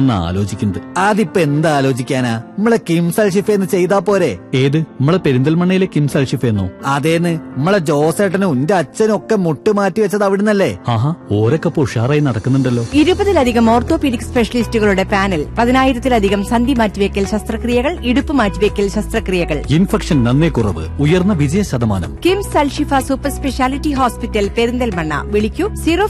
ചെയ്യാനാണ് ആലോചിക്കുന്നത്. അതിപ്പോ എന്താ ആലോചിക്കാനാ, നമ്മളെ കിംസ് അൽഷിഫേന്ന് ചെയ്താ പോരെ? ഏത്, നമ്മളെ പെരിന്തൽമണ്ണയിലെ കിംസ് അൽഷിഫേന്നോ? അതേന്ന്, നമ്മളെ ജോസേട്ടനും എന്റെ അച്ഛനും ഒക്കെ മുട്ട് മാറ്റി വെച്ചത് അവിടുന്നല്ലേ? ആഹാ, ഓരൊക്കെ ഉഷാറായി നടക്കുന്നുണ്ടല്ലോ. 20-ലധികം ഓർത്തോപീഡിക് സ്പെഷ്യലിസ്റ്റുകളുടെ പാനൽ, 10,000-ലധികം സന്ധി മാറ്റിവെക്കൽ ശസ്ത്രക്രിയകൾ, ഇടുപ്പ് മാറ്റിവെക്കൽ ശസ്ത്രക്രിയകൾ. ഇൻഫെക്ഷൻ നന്നേ കുറവ്, ഉയർന്ന വിജയ ശതമാനം. KIMS Alshifa super speciality hospital, Perinthalmanna. വിളിക്കൂ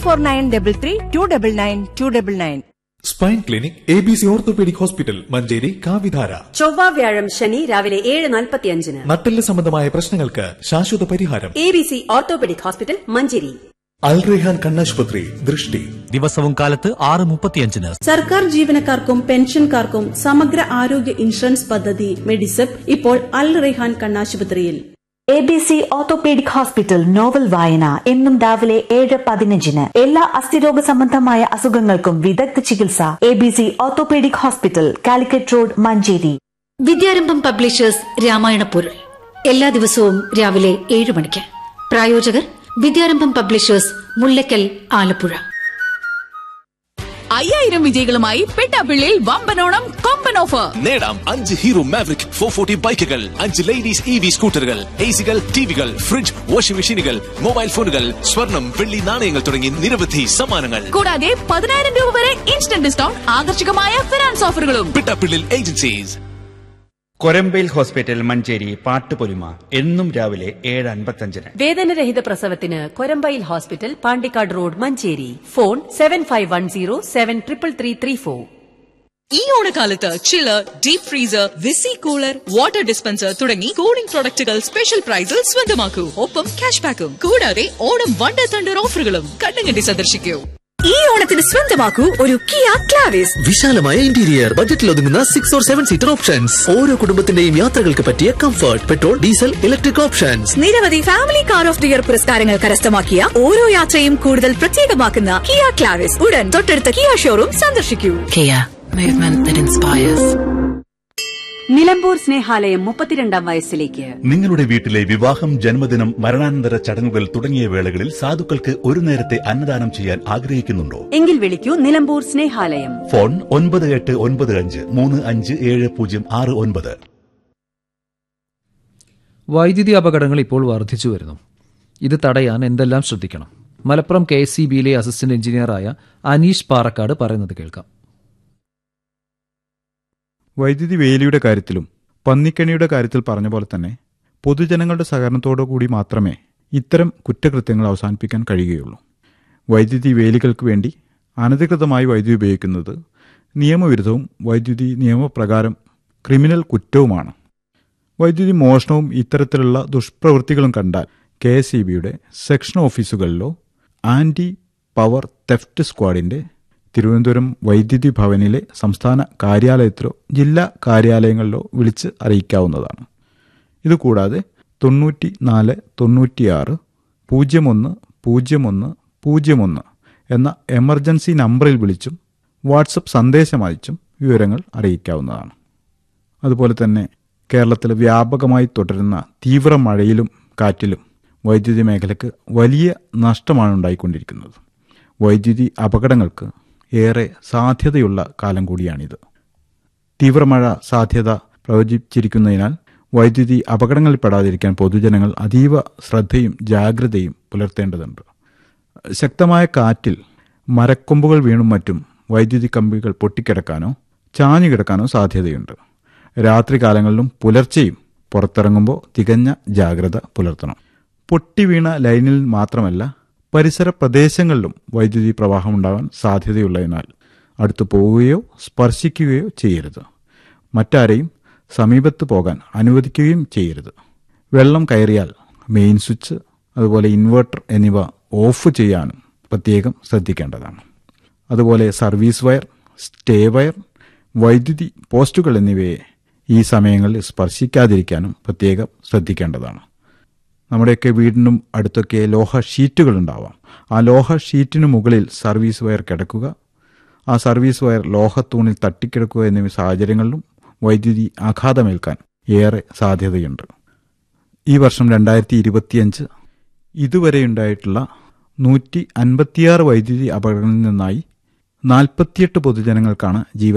0493329299. Spine clinic ABC orthopaedic hospital, Manjeri, കാവിധാര. ചൊവ്വ, വ്യാഴം, ശനി രാവിലെ 7:45. നട്ടെല്ല് സംബന്ധമായ പ്രശ്നങ്ങൾക്ക് ശാശ്വത പരിഹാരം. ABC orthopaedic hospital, Manjeri. അൽ റെഹാൻ കണ്ണാശുപത്രി, ദൃഷ്ടി. ദിവസവും കാലത്ത് 6:35. സർക്കാർ ജീവനക്കാർക്കും പെൻഷൻകാർക്കും സമഗ്ര ആരോഗ്യ ഇൻഷുറൻസ് പദ്ധതി മെഡിസെപ്പ് ഇപ്പോൾ അൽ Rehan കണ്ണാശുപത്രിയിൽ. ABC orthopaedic hospital novel വായന എന്നും രാവിലെ 7:15. എല്ലാ അസ്ഥിരോഗ സംബന്ധമായ അസുഖങ്ങൾക്കും വിദഗ്ധ ചികിത്സ. ABC orthopaedic hospital, Calicut road, Manjeri. വിദ്യാരംഭം പബ്ലിഷേഴ്സ് രാമായണ പൊരുൾ എല്ലാ ദിവസവും രാവിലെ 7 മണിക്ക്. പ്രായോജകർ വിദ്യാരംഭം പബ്ലിഷേഴ്സ്, മുല്ലക്കൽ, ആലപ്പുഴ. 5000 വിജയികളുമായി പെട്ടാപ്പിള്ളിയിൽ വമ്പനോണം കൊമ്പൻ ഓഫർ. നേടാം 5 ഹീറോ മാവറിക് 440 ബൈക്കുകൾ, 5 ലേഡീസ് EV സ്കൂട്ടറുകൾ, AC-കൾ, TVകൾ, ഫ്രിഡ്ജ്, വാഷിംഗ് മെഷീനുകൾ, മൊബൈൽ ഫോണുകൾ, സ്വർണം, വെള്ളി നാണയങ്ങൾ തുടങ്ങി നിരവധി സമ്മാനങ്ങൾ. കൂടാതെ 10,000 രൂപ വരെ ഇൻസ്റ്റന്റ് ഡിസ്കൗണ്ട്, ആകർഷകമായ ഫിനാൻസ് ഓഫറുകളും. പെട്ടാപ്പിള്ളിൽ ഏജൻസീസ്. കൊരമ്പയിൽ ഹോസ്പിറ്റൽ, മഞ്ചേരി. പാട്ടുപൊലിമ എന്നും രാവിലെ 7:55. വേദനരഹിത പ്രസവത്തിന് Korambayil hospital, Pandikkad road, Manjeri. Phone 7510733334. ഈ ഓണക്കാലത്ത് ചില്ലർ, deep freezer, VC cooler, water dispenser തുടങ്ങി കൂളിംഗ് പ്രൊഡക്റ്റുകൾ സ്പെഷ്യൽ പ്രൈസിൽ സ്വന്തമാക്കൂ. ഒപ്പം ക്യാഷ് ബാക്കും. കൂടാതെ ഓണം വണ്ടർ തണ്ടർ ഓഫറുകളും. കണ്ണുകണ്ടി സന്ദർശിക്കൂ. ഈ ഓണത്തിന് സ്വന്തമാക്കൂ ഒരു കിയ ക്ലാവിസ്. വിശാലമായ ഇന്റീരിയർ, ബജറ്റിൽ ഒതുങ്ങുന്ന 6 or 7 സീറ്റർ ഓപ്ഷൻസ്, ഓരോ കുടുംബത്തിന്റെയും യാത്രകൾക്ക് പറ്റിയ comfort, petrol, diesel, electric options. നിരവധി family car of the year പുരസ്കാരങ്ങൾ കരസ്ഥമാക്കിയ ഓരോ യാത്രയും കൂടുതൽ പ്രത്യേകമാക്കുന്ന കിയ ക്ലാവിസ് ഉടൻ തൊട്ടടുത്ത കിയ ഷോറൂം സന്ദർശിക്കൂ. Kia, movement that inspires. Nilambur Snehalayam 32ാം വയസ്സിലേക്ക്. നിങ്ങളുടെ വീട്ടിലെ വിവാഹം, ജന്മദിനം, മരണാനന്തര ചടങ്ങുകൾ തുടങ്ങിയ വേളകളിൽ സാധുക്കൾക്ക് ഒരു നേരത്തെ അന്നദാനം ചെയ്യാൻ ആഗ്രഹിക്കുന്നുണ്ടോ? എങ്കിൽ വിളിക്കൂ നിലമ്പൂർ സ്നേഹാലയം. ഫോൺ 9895357069. വൈദ്യുതി അപകടങ്ങൾ ഇപ്പോൾ വർദ്ധിച്ചു വരുന്നു. ഇത് തടയാൻ എന്തെല്ലാം ശ്രദ്ധിക്കണം? മലപ്പുറം KSEBയിലെ അസിസ്റ്റന്റ് എഞ്ചിനീയറായ അനീഷ് പാറക്കാട് പറയുന്നത് കേൾക്കാം. വൈദ്യുതി വേലിയുടെ കാര്യത്തിലും പന്നിക്കണിയുടെ കാര്യത്തിൽ പറഞ്ഞ പോലെ തന്നെ പൊതുജനങ്ങളുടെ സഹകരണത്തോടു കൂടി മാത്രമേ ഇത്തരം കുറ്റകൃത്യങ്ങൾ അവസാനിപ്പിക്കാൻ കഴിയുകയുള്ളൂ. വൈദ്യുതി വേലികൾക്ക് വേണ്ടി അനധികൃതമായി വൈദ്യുതി ഉപയോഗിക്കുന്നത് നിയമവിരുദ്ധവും വൈദ്യുതി നിയമപ്രകാരം ക്രിമിനൽ കുറ്റവുമാണ്. വൈദ്യുതി മോഷണവും ഇത്തരത്തിലുള്ള ദുഷ്പ്രവൃത്തികളും കണ്ടാൽ KSEBയുടെ section ഓഫീസുകളിലോ anti power theft സ്ക്വാഡിന്റെ Thiruvananthapuram വൈദ്യുതി ഭവനിലെ സംസ്ഥാന കാര്യാലയത്തിലോ ജില്ലാ കാര്യാലയങ്ങളിലോ വിളിച്ച് അറിയിക്കാവുന്നതാണ്. ഇതുകൂടാതെ 94 96 01 01 01 എന്ന എമർജൻസി നമ്പറിൽ വിളിച്ചും വാട്സപ്പ് സന്ദേശം അയച്ചും വിവരങ്ങൾ അറിയിക്കാവുന്നതാണ്. അതുപോലെ തന്നെ കേരളത്തിൽ വ്യാപകമായി തുടരുന്ന തീവ്ര മഴയിലും കാറ്റിലും വൈദ്യുതി മേഖലയ്ക്ക് വലിയ നഷ്ടമാണ് ഉണ്ടായിക്കൊണ്ടിരിക്കുന്നത്. വൈദ്യുതി അപകടങ്ങൾക്ക് ഏറെ സാധ്യതയുള്ള കാലം കൂടിയാണിത്. തീവ്രമഴ സാധ്യത പ്രവചിച്ചിരിക്കുന്നതിനാൽ വൈദ്യുതി അപകടങ്ങളിൽപ്പെടാതിരിക്കാൻ പൊതുജനങ്ങൾ അതീവ ശ്രദ്ധയും ജാഗ്രതയും പുലർത്തേണ്ടതുണ്ട്. ശക്തമായ കാറ്റിൽ മരക്കൊമ്പുകൾ വീണും മറ്റും വൈദ്യുതി കമ്പികൾ പൊട്ടിക്കിടക്കാനോ ചാഞ്ഞുകിടക്കാനോ സാധ്യതയുണ്ട്. രാത്രികാലങ്ങളിലും പുലർച്ചെയും പുറത്തിറങ്ങുമ്പോൾ തികഞ്ഞ ജാഗ്രത പുലർത്തണം. പൊട്ടിവീണ ലൈനിൽ മാത്രമല്ല പരിസര പ്രദേശങ്ങളിലും വൈദ്യുതി പ്രവാഹമുണ്ടാകാൻ സാധ്യതയുള്ളതിനാൽ അടുത്തു പോവുകയോ സ്പർശിക്കുകയോ ചെയ്യരുത്. മറ്റാരെയും സമീപത്ത് പോകാൻ അനുവദിക്കുകയും ചെയ്യരുത്. വെള്ളം കയറിയാൽ മെയിൻ സ്വിച്ച്, അതുപോലെ ഇൻവെർട്ടർ എന്നിവ ഓഫ് ചെയ്യാനും പ്രത്യേകം ശ്രദ്ധിക്കേണ്ടതാണ്. അതുപോലെ സർവീസ് വയർ, സ്റ്റേ വയർ, വൈദ്യുതി പോസ്റ്റുകൾ എന്നിവയെ ഈ സമയങ്ങളിൽ സ്പർശിക്കാതിരിക്കാനും പ്രത്യേകം ശ്രദ്ധിക്കേണ്ടതാണ്. നമ്മുടെയൊക്കെ വീടിനും അടുത്തൊക്കെ ലോഹ ഷീറ്റുകൾ ഉണ്ടാവാം. ആ ലോഹ ഷീറ്റിനു മുകളിൽ സർവീസ് വയർ കിടക്കുക, ആ സർവീസ് വയർ ലോഹത്തൂണിൽ തട്ടിക്കിടക്കുക എന്നിവ സാഹചര്യങ്ങളിലും വൈദ്യുതി ആഘാതമേൽക്കാൻ ഏറെ സാധ്യതയുണ്ട്. ഈ വർഷം 2025 ഇതുവരെയുണ്ടായിട്ടുള്ള 156 വൈദ്യുതി അപകടങ്ങളിൽ നിന്നായി 48 പൊതുജനങ്ങൾക്കാണ് ജീവൻ